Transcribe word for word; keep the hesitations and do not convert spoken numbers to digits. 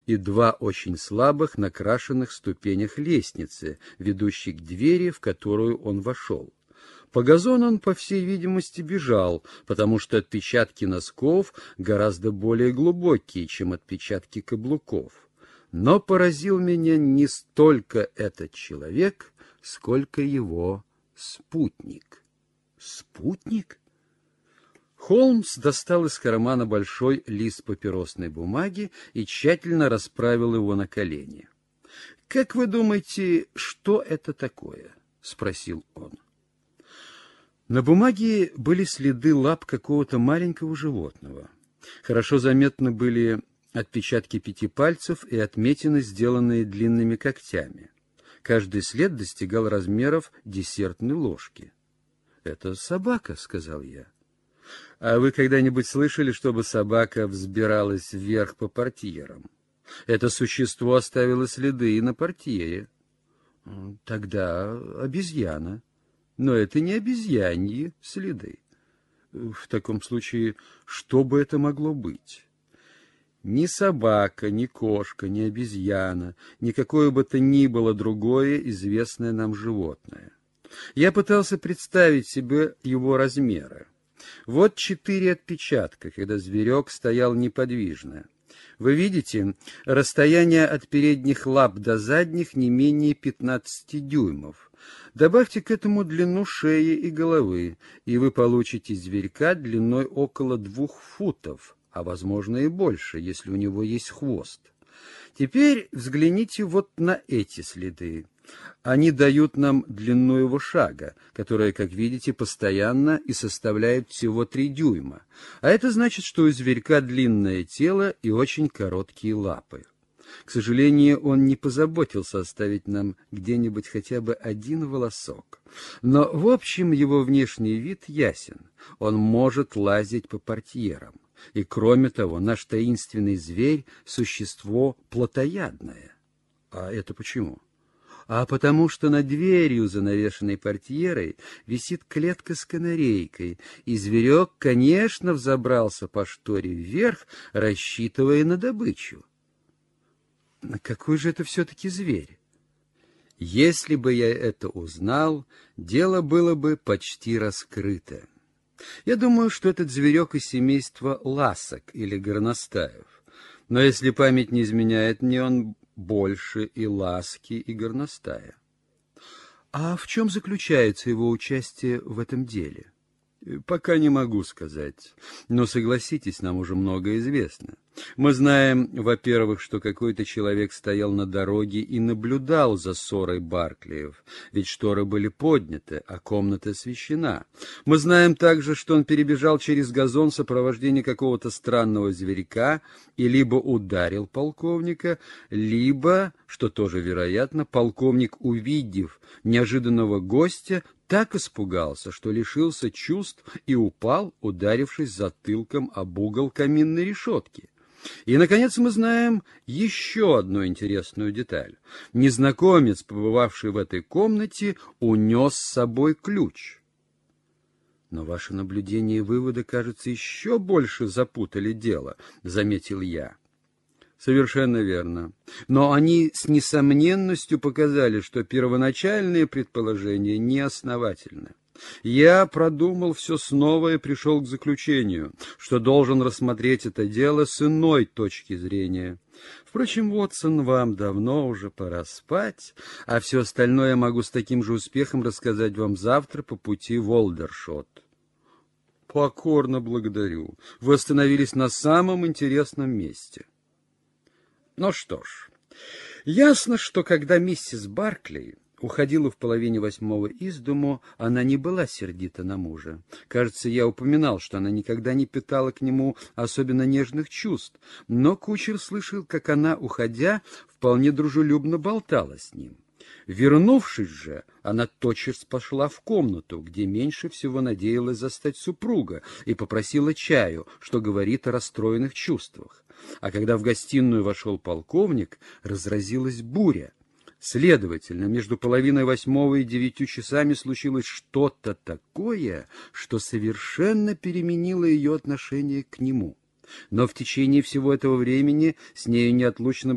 и два очень слабых накрашенных ступенях лестницы, ведущей к двери, в которую он вошел. По газону он, по всей видимости, бежал, потому что отпечатки носков гораздо более глубокие, чем отпечатки каблуков. Но поразил меня не столько этот человек, сколько его спутник. Спутник? Холмс достал из кармана большой лист папиросной бумаги и тщательно расправил его на колени. — Как вы думаете, что это такое? — спросил он. На бумаге были следы лап какого-то маленького животного. Хорошо заметны были отпечатки пяти пальцев и отметины, сделанные длинными когтями. Каждый след достигал размеров десертной ложки. — Это собака, — сказал я. — А вы когда-нибудь слышали, чтобы собака взбиралась вверх по портьерам? Это существо оставило следы и на портьере. — Тогда обезьяна. Но это не обезьяньи следы. В таком случае, что бы это могло быть? Ни собака, ни кошка, ни обезьяна, ни какое бы то ни было другое известное нам животное. Я пытался представить себе его размеры. Вот четыре отпечатка, когда зверек стоял неподвижно. Вы видите, расстояние от передних лап до задних не менее пятнадцати дюймов. Добавьте к этому длину шеи и головы, и вы получите зверька длиной около двух футов, а возможно и больше, если у него есть хвост. Теперь взгляните вот на эти следы. Они дают нам длину его шага, которая, как видите, постоянно и составляет всего три дюйма. А это значит, что у зверька длинное тело и очень короткие лапы. К сожалению, он не позаботился оставить нам где-нибудь хотя бы один волосок. Но, в общем, его внешний вид ясен. Он может лазить по портьерам. И, кроме того, наш таинственный зверь — существо плотоядное. А это почему? А потому что над дверью, занавешенной портьерой, висит клетка с канарейкой, и зверек, конечно, взобрался по шторе вверх, рассчитывая на добычу. Какой же это все-таки зверь? Если бы я это узнал, дело было бы почти раскрыто. Я думаю, что этот зверек из семейства ласок или горностаев. Но если память не изменяет мне, он больше и ласки, и горностая. А в чем заключается его участие в этом деле? Пока не могу сказать. Но, согласитесь, нам уже многое известно. Мы знаем, во-первых, что какой-то человек стоял на дороге и наблюдал за ссорой Барклиев, ведь шторы были подняты, а комната освещена. Мы знаем также, что он перебежал через газон в сопровождении какого-то странного зверька и либо ударил полковника, либо, что тоже вероятно, полковник, увидев неожиданного гостя, так испугался, что лишился чувств и упал, ударившись затылком об угол каминной решетки. И, наконец, мы знаем еще одну интересную деталь. Незнакомец, побывавший в этой комнате, унес с собой ключ. Но ваши наблюдения и выводы, кажется, еще больше запутали дело, — заметил я. Совершенно верно. Но они с несомненностью показали, что первоначальные предположения неосновательны. Я продумал все снова и пришел к заключению, что должен рассмотреть это дело с иной точки зрения. Впрочем, Уотсон, вам давно уже пора спать, а все остальное я могу с таким же успехом рассказать вам завтра по пути в Олдершот. Покорно благодарю. Вы остановились на самом интересном месте. Ну что ж, ясно, что когда миссис Баркли уходила в половине восьмого из дому, она не была сердита на мужа. Кажется, я упоминал, что она никогда не питала к нему особенно нежных чувств, но кучер слышал, как она, уходя, вполне дружелюбно болтала с ним. Вернувшись же, она тотчас пошла в комнату, где меньше всего надеялась застать супруга, и попросила чаю, что говорит о расстроенных чувствах. А когда в гостиную вошел полковник, разразилась буря. Следовательно, между половиной восьмого и девятью часами случилось что-то такое, что совершенно переменило ее отношение к нему. Но в течение всего этого времени с нею неотлучно